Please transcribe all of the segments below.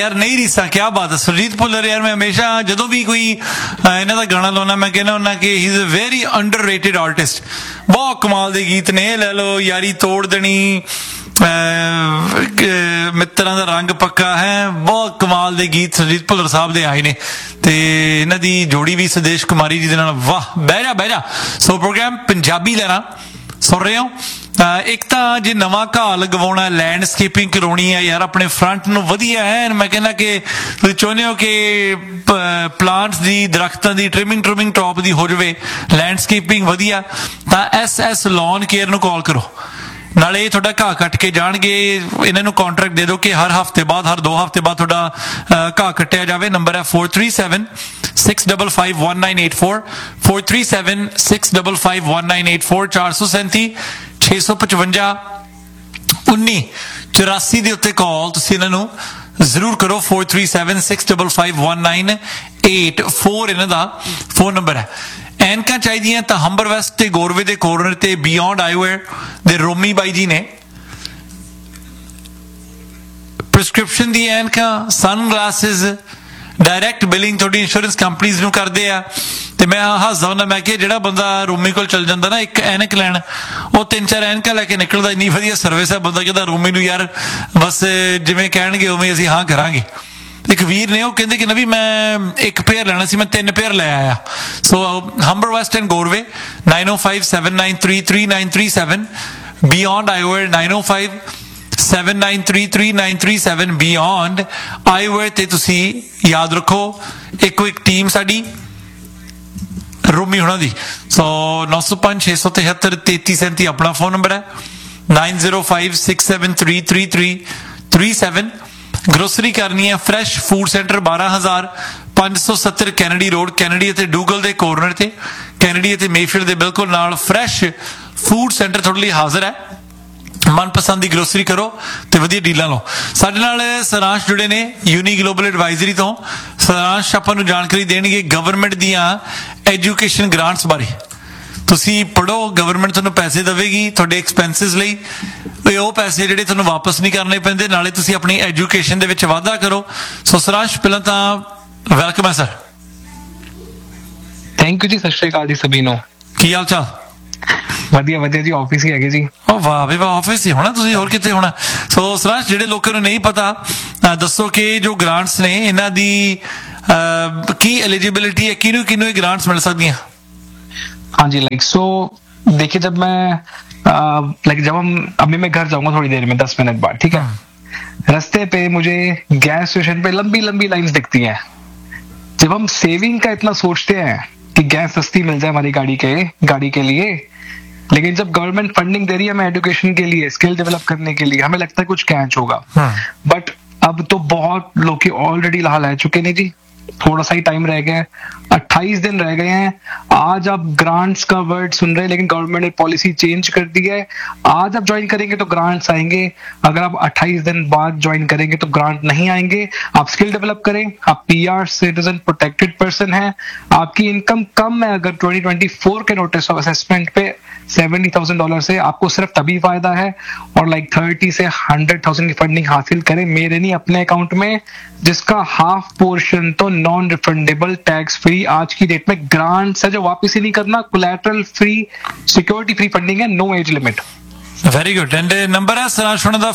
यार नहीं रीसा, क्या बात है। सुरजीत भुल्लर यार मैं हमेशा जो भी कोई इन्हों का गाना लाना मैं कहना होना कि he is a very underrated artist. बहुत कमाल के गीत ने, लै लो यारी तोड़ देनी, मित्तरां दा रंग पक्का है, बहुत कमाल के गीत सुरजीत भुल्लर साहब दे आए ने। ते इन्हां दी जोड़ी भी सुदेश कुमारी जी दे नाल, वाह बह जा। सो प्रोग्राम पंजाबी लैना सुन रहे हो। एक तो जे नवा घाह लगवाना, लैंडस्केपिंग करवानी है यार, अपने फ्रंट नूं वधिया है। मैं कहना कि तुसीं चाहुंदे हो कि प्लांट्स दी, दरख्तां दी ट्रिमिंग टॉप दी हो जाए, लैंडस्केपिंग वधिया, तां SS लॉन केयर नूं कॉल करो। नाले थोड़ा घाह कट के जाणगे, इन्हां नूं कॉन्ट्रैक्ट दे दो कि हर हफ्ते बाद, हर 2 हफ्ते बाद थोड़ा घाह कट्टिया जाए। नंबर है 4376551984, 4376551984, 437 655 1984 ਦੇ ਉੱਤੇ ਕਾਲ ਤੁਸੀਂ ਇਹਨਾਂ ਨੂੰ ਜ਼ਰੂਰ ਕਰੋ। 4376551984 ਇਹਨਾਂ ਦਾ ਫੋਨ ਨੰਬਰ ਹੈ। ਐਨਕਾਂ ਚਾਹੀਦੀਆਂ ਤਾਂ ਹੰਬਰ ਵੈਸਟ ਤੇ ਗੋਰਵੇ ਦੇ ਕੋਰਨਰ ਤੇ ਬਿਯੋਂਡ ਆਈਵੇਅਰ ਦੇ ਰੋਮੀ ਬਾਈ ਜੀ ਨੇ ਪ੍ਰਿਸਕ੍ਰਿਪਸ਼ਨ ਦੀ ਐਨਕਾਂ, ਸਨ ਗਲਾਸਿਸ, डायरैक्ट बिलिंग थोड़ी इंश्योरेंस कंपनीज नूं करदे आ। ते मैं हसदा हुंदा, मैं कि जिहड़ा बंदा रोमी कोल चल जांदा ना एक ऐनक लैण, वो 3-4 ऐनकां लैके निकलदा। इन्नी वधिया सर्विस है, बंदा कहदा रोमी नूं यार बस जिवें कहणगे उवें असीं हाँ करांगे। एक वीर ने वो कहंदे कि नवी मैं एक पेयर लैना सी, मैं 3 पेयर लै आया। सो हंबर waste and Gorve 9057933937, beyond eyewear 9057933937, beyond eyewear ते तुसी याद रखो एक टीम साडी रोमी होना दी। सो 905 673 3337 अपना फोन नंबर है, 9056733337। ग्रोसरी करनी है fresh food centre 12570 Kennedy road, Kennedy ते डूगल दे कॉर्नर ते, कैनेडी ते मेफील्ड दे बिल्कुल नाल फ्रैश फूड सेंटर तुहाडे लई हाजिर है। मनपसंद की ग्रोसरी करो तो वधिया डीलां लो। साडे नाल सरांश जुड़े ने यूनी ग्लोबल एडवाइजरी तो। सरांश आपां नूं जानकारी देणगे गवर्नमेंट दियां एजुकेशन ग्रांट्स बारे। तुसी पढ़ो, गवर्नमेंट तुहानूं पैसे देवेगी तुहाडे एक्सपेंसिस लई, वो पैसे जिहड़े तुहानूं वापस नहीं करने पैंदे, नाले तुसी अपनी एजुकेशन दे विच वाधा करो। सो सरांश पहलां तां वैलकम है सर। थैंक यू जी, सत श्री अकाल जी सभी नूं। की हाल चाल? ਵਧੀਆ ਵਧੀਆ ਜੀ, ਆਫਿਸ ਹੀ ਹੈਗੇ ਜੀ। ਵਾਹ ਵੀ ਵਾਹ, ਆਫਿਸ ਹੀ ਹੋਣਾ ਤੁਸੀਂ, ਹੋਰ ਕਿੱਥੇ ਹੋਣਾ। ਸੋ ਸਰਾਂਸ਼, ਜਿਹੜੇ ਲੋਕਾਂ ਨੂੰ ਨਹੀਂ ਪਤਾ ਦੱਸੋ ਕਿ ਜੋ ਗ੍ਰਾਂਟਸ ਨੇ ਇਹਨਾਂ ਦੀ ਕੀ एलिजिबिलिटी है, किन्नू किन्नू ये ग्रांट्स मिल सकती हैं? हाँ जी, सो देखिए, जब हम अभी मैं घर जाऊंगा थोड़ी देर में, 10 मिनट बाद, ठीक है। रास्ते पे मुझे गैस स्टेशन पे लंबी लंबी लाइंस दिखती हैं। जब हम सेविंग का इतना सोचते हैं कि गैस सस्ती मिल जाए हमारी गाड़ी के लिए, लेकिन जब गवर्नमेंट फंडिंग दे रही है हमें एजुकेशन के लिए, स्किल डेवलप करने के लिए, हमें लगता है कुछ कैच होगा। बट अब तो बहुत लोग की ऑलरेडी लाल आ चुके नहीं जी, थोड़ा सा ही टाइम रह गया है, 28 दिन रह गए हैं। आज आप ग्रांट्स का वर्ड सुन रहे हैं, लेकिन गवर्नमेंट ने पॉलिसी चेंज कर दी है। आज आप ज्वाइन करेंगे तो ग्रांट्स आएंगे, अगर आप 28 दिन बाद ज्वाइन करेंगे तो ग्रांट नहीं आएंगे। आप स्किल डेवलप करें, आप PR सिटीजन प्रोटेक्टेड पर्सन है, आपकी इनकम कम है, अगर 2024 के नोटिस ऑफ असेसमेंट पे $70,000 से आपको सिर्फ तभी फायदा है। और 30 से 100,000 की फंडिंग हासिल करें, मेरे नहीं अपने अकाउंट में, जिसका हाफ पोर्शन तो नॉन रिफंडेबल, टैक्स फ्री। आज की डेट में ग्रांट्स है जो वापस ही नहीं करना, collateral free, security free funding है, no age limit. Very good. And number है सरांश दा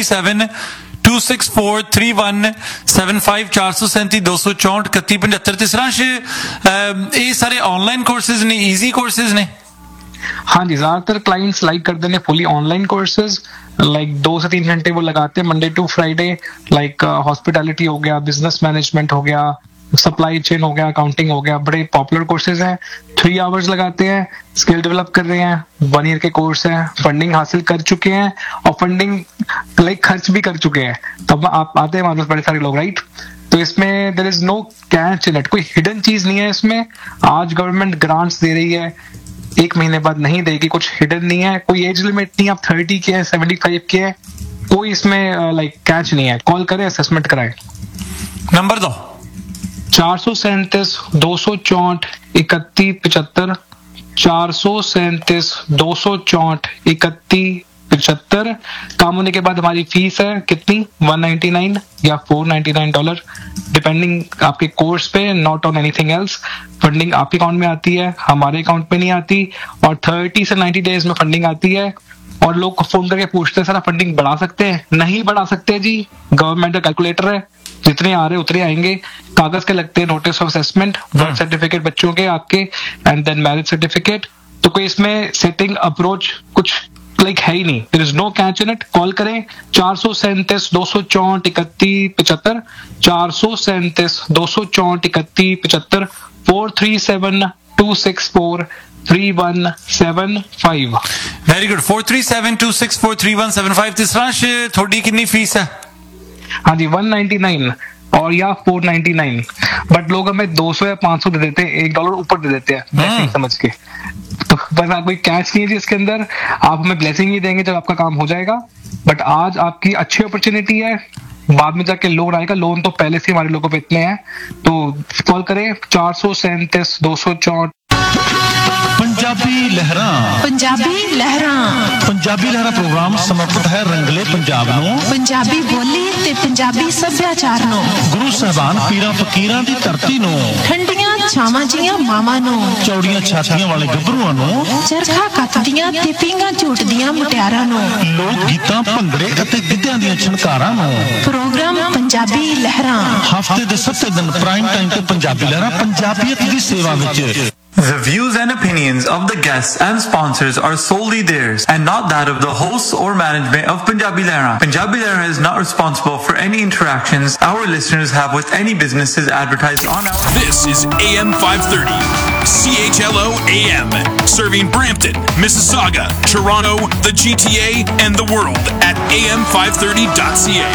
4372643175, 437 264 3175। सरांश, ये सारे ऑनलाइन कोर्सेज ने, इजी कोर्सेज ने? हाँ जी, ज्यादातर क्लाइंट्स लाइक करते हैं फुली ऑनलाइन कोर्सेज, 2 से 3 घंटे वो लगाते हैं मंडे टू फ्राइडे। हॉस्पिटैलिटी हो गया, बिजनेस मैनेजमेंट हो गया, सप्लाई चेन हो गया, अकाउंटिंग हो गया, बड़े पॉपुलर कोर्सेज हैं। 3 आवर्स लगाते हैं, स्किल डेवलप कर रहे हैं, 1 ईयर के कोर्स है, फंडिंग हासिल कर चुके हैं और फंडिंग खर्च भी कर चुके हैं। तब आप आते हैं हमारे पास बड़े सारे लोग, राइट। तो इसमें there is no catch in it, कोई हिडन चीज नहीं है इसमें। आज गवर्नमेंट ग्रांट्स दे रही है, 1 महीने बाद नहीं देगी, कुछ हिडन नहीं है, कोई एज लिमिट नहीं, आप 30 के हैं, 75 के हैं, कोई इसमें कैच नहीं है। कॉल करें, असेसमेंट कराएं। नंबर दो। 437 264 3175, 437 264 3175। $75 काम होने के बाद हमारी फीस है कितनी, $199 या $499, डिपेंडिंग आपके कोर्स पे, not on anything else. Funding आपके अकाउंट में आती है, हमारे अकाउंट में नहीं आती, और 30 से 90 डेज में फंडिंग आती है। और लोग फोन करके पूछते हैं सर फंडिंग बढ़ा सकते हैं? नहीं बढ़ा सकते जी, गवर्नमेंट का कैलकुलेटर है, जितने आ रहे उतने आएंगे। कागज के लगते हैं notice of assessment, birth certificate बच्चों के आपके, एंड देन मैरिज सर्टिफिकेट। तो कोई इसमें सेटिंग अप्रोच कुछ है ही नहीं, there is no catch in it. Call करें 437 264 31 75, 437 264 31 75, 437 264 3175। Very good, 437 264 3175। तिसरांश थोड़ी कितनी फीस है? हाँ जी 199 और या 499, बट लोग हमें 200 या 500 दे देते हैं, $1 ऊपर दे देते हैं ब्लेसिंग समझ के। तो बस आप कोई कैच नहीं है जी इसके अंदर, आप हमें ब्लेसिंग ही देंगे जब आपका काम हो जाएगा। बट आज आपकी अच्छी अपॉर्चुनिटी है, बाद में जाके लोन आएगा, लोन तो पहले से हमारे लोगों पे इतने हैं। तो कॉल करें 437 264। पंजाबी लहरां प्रोग्राम समर्पित है रंगले पंजाब ਨੂੰ, पंजाबी बोली ते पंजाबी सभ्याचार ਨੂੰ, गुरु साहबान पीरां फकीरां दी धरती ਨੂੰ, ठंडियां छावां जियां मावां ਨੂੰ, चौड़ियां छातियां वाले ਗੱਭਰੂਆਂ ਨੂੰ, चरखा ਕੱਤਦੀਆਂ ਤੇ ਪੀਂਘਾਂ ਝੂਟਦੀਆਂ ਮੁਟਿਆਰਾਂ ਨੂੰ, ਲੋਕ ਗੀਤਾਂ ਭੰਗੜੇ ਅਤੇ ਗਿੱਧਿਆਂ ਦੀਆਂ ਛਣਕਾਰਾਂ ਨੂੰ। प्रोग्राम पंजाबी लहरां ਹਫ਼ਤੇ ਦੇ 7 ਦਿਨ ਪ੍ਰਾਈਮ ਟਾਈਮ ਤੇ ਪੰਜਾਬੀ ਲਹਿਰਾਂ ਪੰਜਾਬੀਅਤ ਦੀ ਸੇਵਾ ਵਿੱਚ। The views and opinions of the guests and sponsors are solely theirs and not that of the hosts or management of Punjabi Lehra. Punjabi Lehra is not responsible for any interactions our listeners have with any businesses advertised on our... This is AM 530, CHLO AM, serving Brampton, Mississauga, Toronto, the GTA, and the world at am530.ca.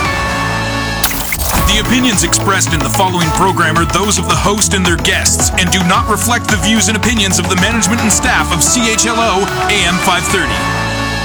The opinions expressed in the following program are those of the host and their guests and do not reflect the views and opinions of the management and staff of CHLO AM 530.